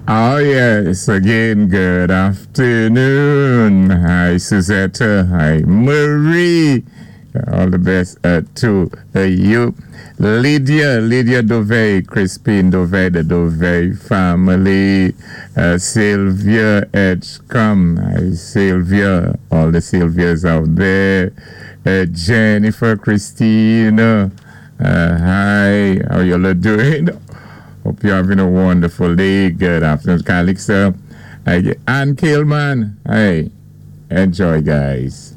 Oh, yes, again, good afternoon. Hi, Suzetta. Hi, Marie. All the best to you. Lydia Dovey, Crispin Dovey, the Dovey family. Sylvia Edgecombe. Hi, Sylvia. All the Sylvias out there. Jennifer, Christina. Hi, how you all doing? Hope you're having a wonderful day. Good afternoon, Calixa. Ann Killman. Hey, enjoy, guys.